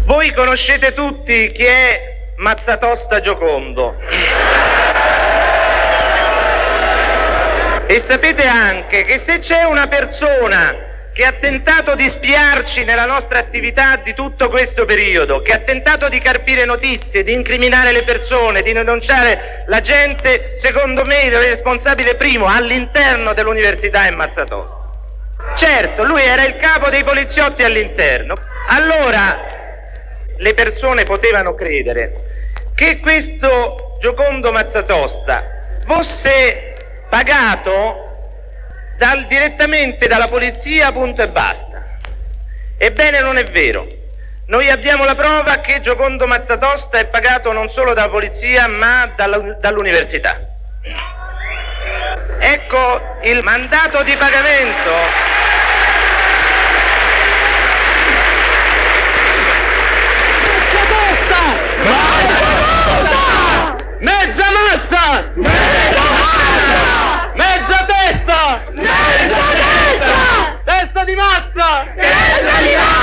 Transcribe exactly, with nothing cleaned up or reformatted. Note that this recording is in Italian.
Voi conoscete tutti chi è Mazzatosta Giocondo. E sapete anche che se c'è una persona che ha tentato di spiarci nella nostra attività di tutto questo periodo, che ha tentato di carpire notizie, di incriminare le persone, di denunciare la gente, secondo me il responsabile primo all'interno dell'università è Mazzatosta. Certo, lui era il capo dei poliziotti all'interno. Allora le persone potevano credere che questo Giocondo Mazzatosta fosse pagato dal, direttamente dalla polizia, punto e basta. Ebbene, non è vero. Noi abbiamo la prova che Giocondo Mazzatosta è pagato non solo dalla polizia ma dalla, dall'università. Ecco il mandato di pagamento. Mezza mazza! Mezza mazza! Mezza testa! Mezza testa! Testa di mazza! Testa di mazza!